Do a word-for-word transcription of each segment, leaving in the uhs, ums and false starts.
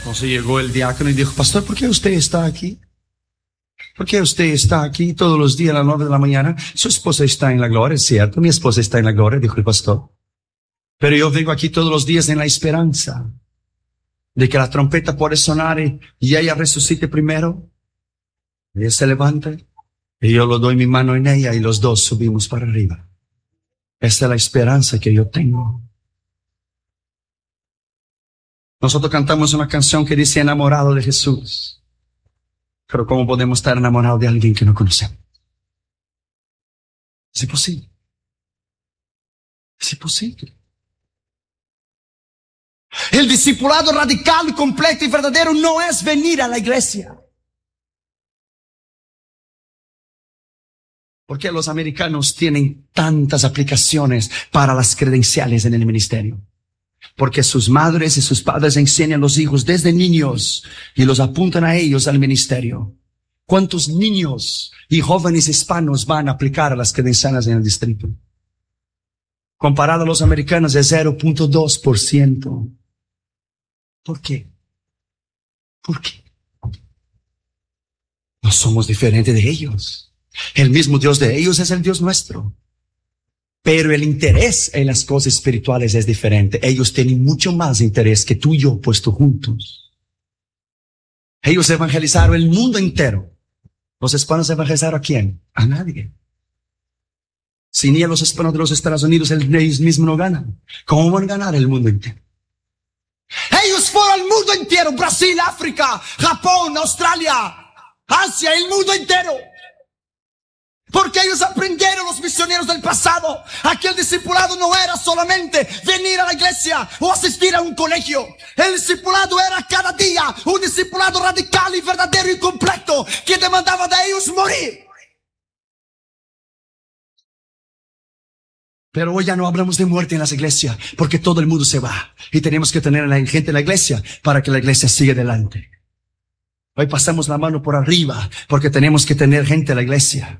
Entonces llegó el diácono y dijo: pastor, ¿por qué usted está aquí? ¿Por qué usted está aquí todos los días a las nueve de la mañana? Su esposa está en la gloria, es cierto, mi esposa está en la gloria, dijo el pastor. Pero yo vengo aquí todos los días en la esperanza de que la trompeta puede sonar y, y ella resucite primero. Ella se levanta y yo le doy mi mano en ella y los dos subimos para arriba. Esa es la esperanza que yo tengo. Nosotros cantamos una canción que dice enamorado de Jesús. Pero ¿cómo podemos estar enamorados de alguien que no conocemos? Es imposible. Es imposible. El discipulado radical, completo y verdadero no es venir a la iglesia. ¿Por qué los americanos tienen tantas aplicaciones para las credenciales en el ministerio? Porque sus madres y sus padres enseñan a los hijos desde niños y los apuntan a ellos al ministerio. ¿Cuántos niños y jóvenes hispanos van a aplicar a las credenciales en el distrito? Comparado a los americanos es cero punto dos por ciento. ¿Por qué? ¿Por qué? No somos diferentes de ellos. El mismo Dios de ellos es el Dios nuestro. Pero el interés en las cosas espirituales es diferente. Ellos tienen mucho más interés que tú y yo puestos juntos. Ellos evangelizaron el mundo entero. ¿Los hispanos evangelizaron a quién? A nadie. Si ni a los hispanos de los Estados Unidos ellos mismos no ganan, ¿cómo van a ganar el mundo entero? Ellos fueron al mundo entero. Brasil, África, Japón, Australia, Asia, el mundo entero. Porque ellos aprendieron, los misioneros del pasado, aquel discipulado no era solamente venir a la iglesia o asistir a un colegio. El discipulado era cada día un discipulado radical y verdadero y completo que demandaba de ellos morir. Pero hoy ya no hablamos de muerte en las iglesias porque todo el mundo se va y tenemos que tener a la gente en la iglesia para que la iglesia siga adelante. Hoy pasamos la mano por arriba porque tenemos que tener gente en la iglesia.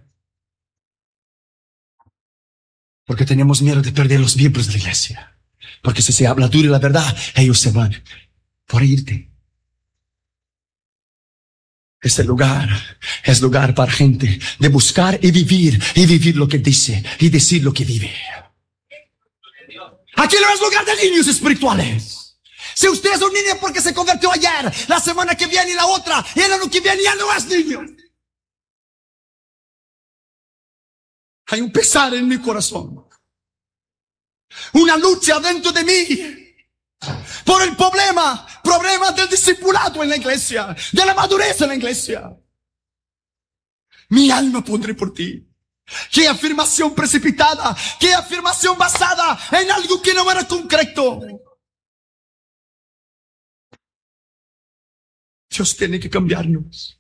Porque tenemos miedo de perder los miembros de la iglesia. Porque si se habla duro y la verdad, ellos se van por irte. Este lugar es lugar para gente de buscar y vivir, y vivir lo que dice, y decir lo que vive. Aquí no es lugar de niños espirituales. Si usted es un niño porque se convirtió ayer, la semana que viene y la otra, y el año que viene ya no es niño. Hay un pesar en mi corazón. Una lucha dentro de mí. Por el problema, problema del discipulado en la iglesia, de la madurez en la iglesia. Mi alma pondré por ti. Qué afirmación precipitada, qué afirmación basada en algo que no era concreto. Dios tiene que cambiarnos.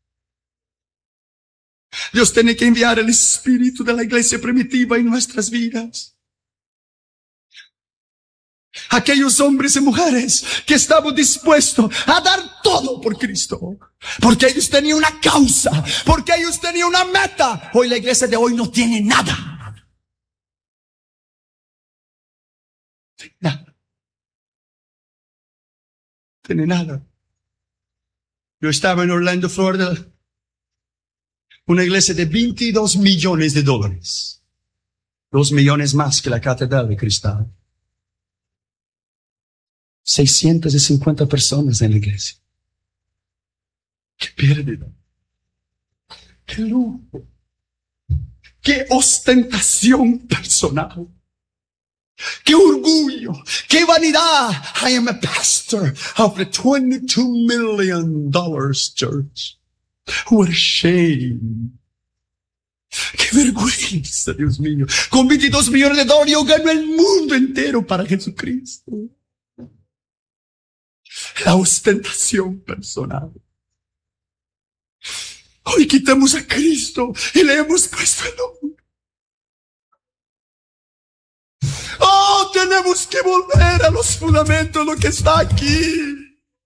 Dios tiene que enviar el espíritu de la iglesia primitiva en nuestras vidas. Aquellos hombres y mujeres que estaban dispuestos a dar todo por Cristo. Porque ellos tenían una causa. Porque ellos tenían una meta. Hoy la iglesia de hoy no tiene nada. Nada. Tiene nada. Yo estaba en Orlando, Florida. Una iglesia de veintidós millones de dólares. Dos millones más que la Catedral de Cristal. seiscientas cincuenta personas en la iglesia. Qué pérdida. Qué lujo. Qué ostentación personal. Qué orgullo. Qué vanidad. I am a pastor of the twenty-two million dollars church. What a shame. Qué vergüenza, Dios mío. Con veintidós millones de dólares yo gano el mundo entero para Jesucristo. La ostentación personal. Hoy quitamos a Cristo y le hemos puesto el nombre. Oh, tenemos que volver a los fundamentos, lo que está aquí.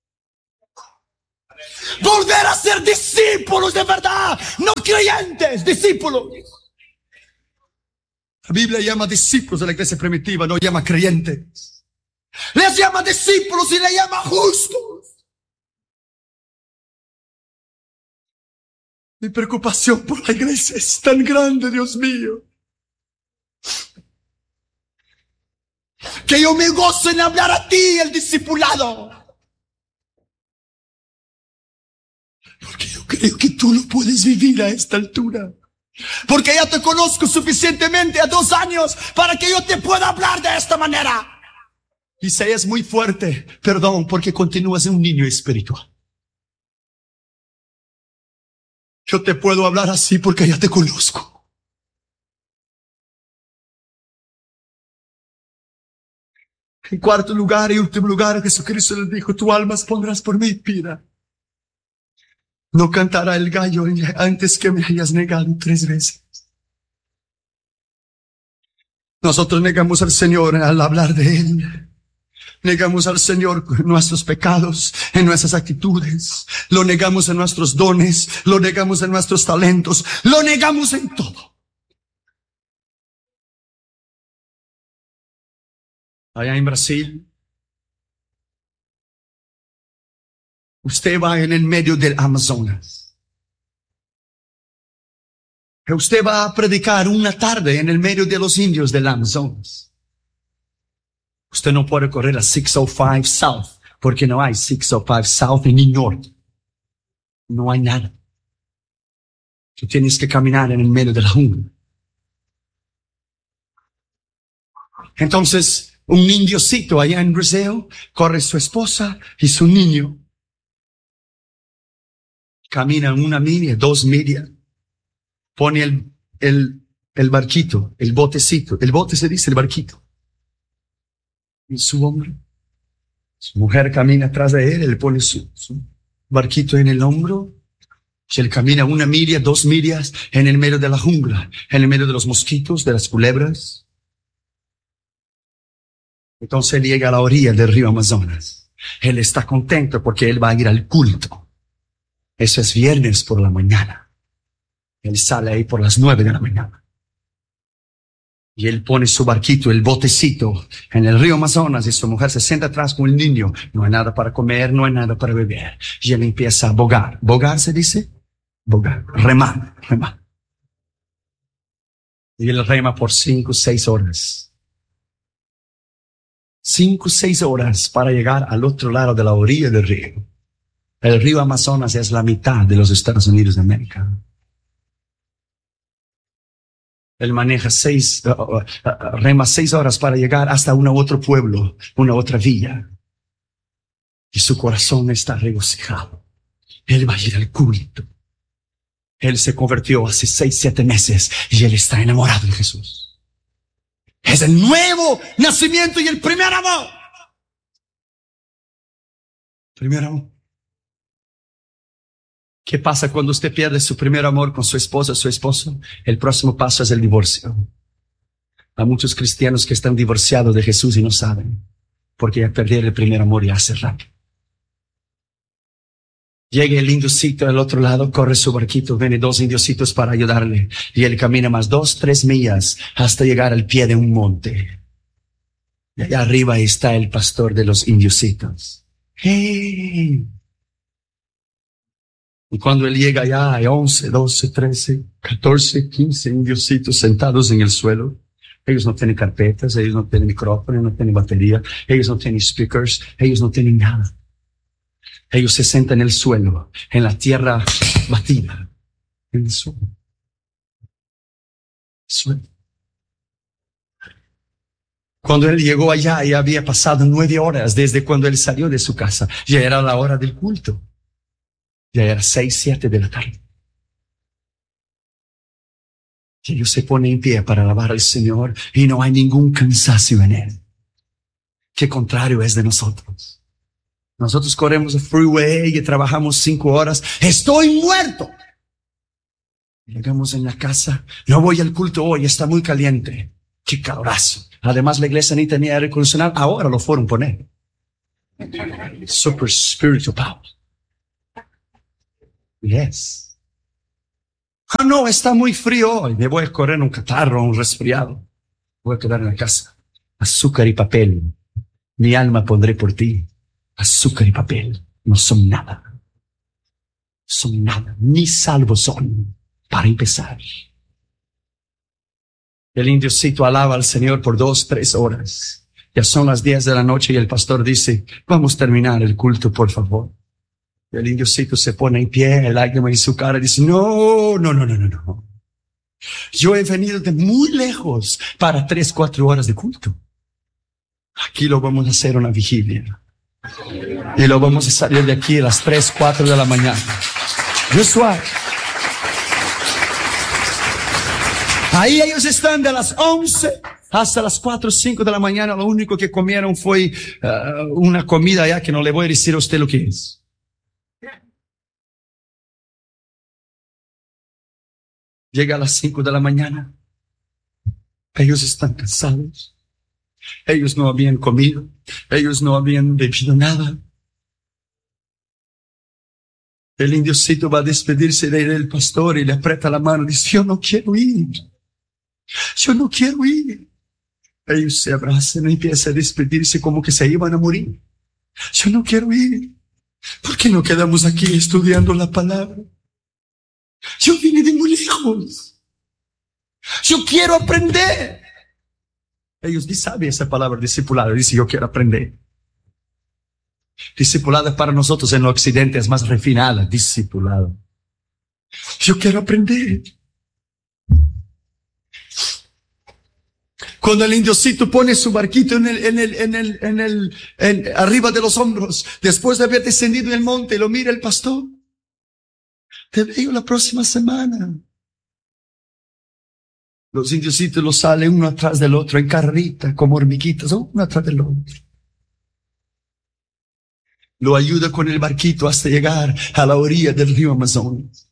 Volver a ser discípulos de verdad, no creyentes, discípulos. La Biblia llama discípulos de la iglesia primitiva, no llama creyentes. Les llama discípulos y les llama justos. Mi preocupación por la iglesia es tan grande, Dios mío, que yo me gozo en hablar a ti, el discipulado. Porque yo creo que tú lo puedes vivir a esta altura. Porque ya te conozco suficientemente a dos años para que yo te pueda hablar de esta manera. Y si es muy fuerte, perdón, porque continúas un niño espiritual. Yo te puedo hablar así porque ya te conozco. En cuarto lugar y último lugar, Jesucristo les dijo, tu almas pondrás por mi vida. No cantará el gallo antes que me hayas negado tres veces. Nosotros negamos al Señor al hablar de Él. Negamos al Señor en nuestros pecados, en nuestras actitudes. Lo negamos en nuestros dones. Lo negamos en nuestros talentos. Lo negamos en todo. Allá en Brasil, usted va en el medio del Amazonas. Usted va a predicar una tarde en el medio de los indios del Amazonas. Usted no puede correr a seiscientos cinco South, porque no hay seiscientos cinco South ni Norte. No hay nada. Tú tienes que caminar en el medio de la jungla. Entonces, un indiocito allá en Brasil corre su esposa y su niño. Caminan una milla, dos millas. Pone el, el, el barquito, el botecito. El bote se dice el barquito. En su hombro. Su mujer camina atrás de él, él pone su, su barquito en el hombro. Y él camina una milla, dos millas en el medio de la jungla, en el medio de los mosquitos, de las culebras. Entonces él llega a la orilla del río Amazonas. Él está contento porque él va a ir al culto. Eso es viernes por la mañana. Él sale ahí por las nueve de la mañana. Y él pone su barquito, el botecito, en el río Amazonas y su mujer se sienta atrás con el niño. No hay nada para comer, no hay nada para beber. Y él empieza a bogar. ¿Bogar se dice? Bogar. Remar, remar. Y él rema por cinco, seis horas. Cinco, seis horas para llegar al otro lado de la orilla del río. El río Amazonas es la mitad de los Estados Unidos de América. Él maneja seis, uh, uh, uh, rema seis horas para llegar hasta un otro pueblo, una otra villa. Y su corazón está regocijado. Él va a ir al culto. Él se convirtió hace seis, siete meses y él está enamorado de Jesús. Es el nuevo nacimiento y el primer amor. Primer amor. ¿Qué pasa cuando usted pierde su primer amor con su esposa o su esposo? El próximo paso es el divorcio. Hay muchos cristianos que están divorciados de Jesús y no saben, porque ya perdieron el primer amor y hace rato. Llega el indiocito al otro lado, corre su barquito, vienen dos indiocitos para ayudarle, y él camina más dos, tres millas hasta llegar al pie de un monte. Y allá arriba está el pastor de los indiocitos. ¡Hey! Y cuando él llega allá hay once, doce, trece, catorce, quince indiocitos sentados en el suelo. Ellos no tienen carpetas, ellos no tienen micrófono, no tienen batería, ellos no tienen speakers, ellos no tienen nada. Ellos se sientan en el suelo, en la tierra batida, en el suelo. suelo. Cuando él llegó allá, ya había pasado nueve horas desde cuando él salió de su casa. Ya era la hora del culto. Ya era seis, siete de la tarde. Y ellos se ponen en pie para alabar al Señor y no hay ningún cansancio en él. Qué contrario es de nosotros. Nosotros corremos el freeway y trabajamos cinco horas. ¡Estoy muerto! Llegamos en la casa. No voy al culto hoy, está muy caliente. ¡Qué calorazo! Además, la iglesia ni tenía aire acondicionado. Ahora lo fueron a poner. Super spiritual power. Yes. Ah, no, está muy frío hoy. Me voy a correr un catarro, un resfriado. Voy a quedar en la casa. Azúcar y papel. Mi alma pondré por ti. Azúcar y papel no son nada. son nada, ni salvos son, para empezar. El indiocito alaba al Señor por dos, tres horas. Ya son las diez de la noche y el pastor dice, vamos a terminar el culto, por favor. Y el indiocito se pone en pie, el lágrima en su cara y dice, no, no, no, no, no, no. Yo he venido de muy lejos para tres, cuatro horas de culto. Aquí lo vamos a hacer una vigilia. Y lo vamos a salir de aquí a las tres, cuatro de la mañana. Yo suave. Ahí ellos están de las once hasta las cuatro o cinco de la mañana. Lo único que comieron fue uh, una comida allá que no le voy a decir a usted lo que es. Llega a las cinco de la mañana. Ellos están cansados. Ellos no habían comido. Ellos no habían bebido nada. El indiocito va a despedirse del pastor y le aprieta la mano y dice, yo no quiero ir. Yo no quiero ir. Ellos se abrazan y empiezan a despedirse como que se iban a morir. Yo no quiero ir. ¿Por qué no quedamos aquí estudiando la palabra? Yo vine de muy lejos. Yo quiero aprender. Ellos ni saben esa palabra discipulado. Dice, yo quiero aprender. Discipulado para nosotros en el occidente es más refinada. Discipulado. Yo quiero aprender. Cuando el indiocito pone su barquito en el, en el, en el, en el, en, arriba de los hombros, después de haber descendido en el monte, lo mira el pastor. Te veo la próxima semana. Los indiocitos los salen uno atrás del otro en carrita, como hormiguitas, uno atrás del otro. Lo ayuda con el barquito hasta llegar a la orilla del río Amazonas.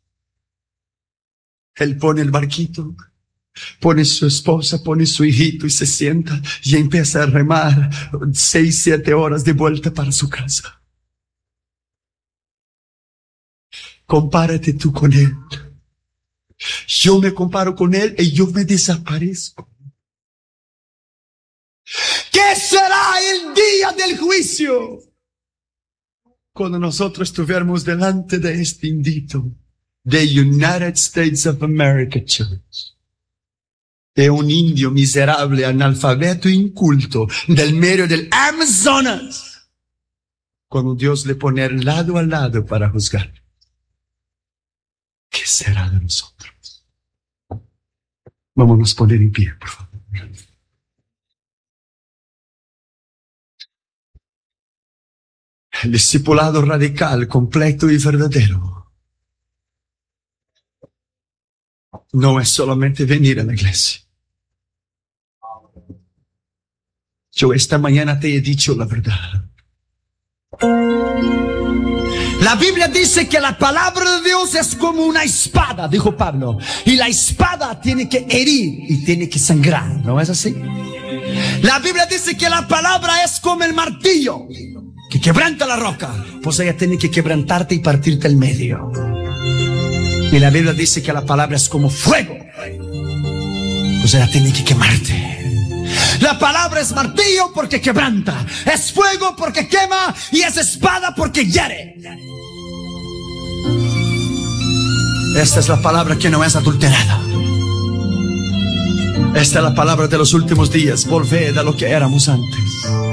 Él pone el barquito, pone su esposa, pone su hijito y se sienta y empieza a remar seis, siete horas de vuelta para su casa. Compárate tú con él. Yo me comparo con él y yo me desaparezco. ¿Qué será el día del juicio? Cuando nosotros estuviéramos delante de este indito de United States of America Church, de un indio miserable, analfabeto e inculto del medio del Amazonas, cuando Dios le pone lado a lado para juzgar, ¿qué será de nosotros? Vámonos a poner en pie, por favor. El discipulado radical, completo y verdadero no es solamente venir a la iglesia. Yo esta mañana te he dicho la verdad. La Biblia dice que la palabra de Dios es como una espada, dijo Pablo. Y la espada tiene que herir y tiene que sangrar, ¿no es así? La Biblia dice que la palabra es como el martillo que quebranta la roca. Pues ella tiene que quebrantarte y partirte al medio. Y la Biblia dice que la palabra es como fuego. Pues ella tiene que quemarte. La palabra es martillo porque quebranta, es fuego porque quema y es espada porque hiere. Esta es la palabra que no es adulterada. Esta es la palabra de los últimos días. Volved a lo que éramos antes.